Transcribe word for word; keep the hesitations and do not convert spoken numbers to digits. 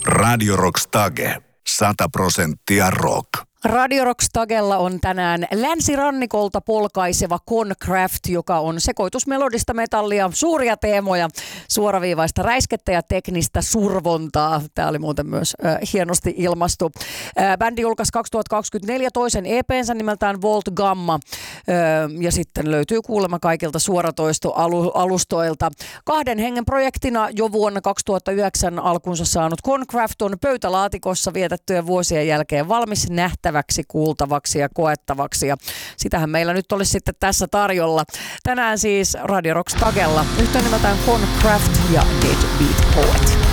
Radio Rock Stage. Sata prosenttia rock. Radio Rock Stagella on tänään länsirannikolta polkaiseva Concraft, joka on sekoitus melodista metallia, suuria teemoja, suoraviivaista räiskettä ja teknistä survontaa. Tämä oli muuten myös äh, hienosti ilmastu. Äh, bändi julkaisi kaksituhattakaksikymmentäneljä toisen E P:nsä nimeltään Volt Gamma äh, ja sitten löytyy kuulemma kaikilta suoratoistoalustoilta. Kahden hengen projektina jo vuonna kaksituhattayhdeksän alkunsa saanut Concraft on pöytälaatikossa vietettyjen vuosien jälkeen valmis nähtäväksi, kuultavaksi ja koettavaksi. Ja sitähän meillä nyt olisi sitten tässä tarjolla. Tänään siis Radio Rock Stagella yhtä nimeltään Concraft ja Dead Beat Poet.